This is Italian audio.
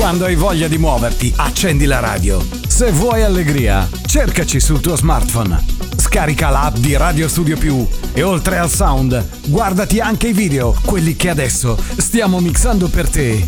Quando hai voglia di muoverti, accendi la radio. Se vuoi allegria, cercaci sul tuo smartphone. Scarica l'app di Radio Studio Più e oltre al sound, guardati anche i video, quelli che adesso stiamo mixando per te.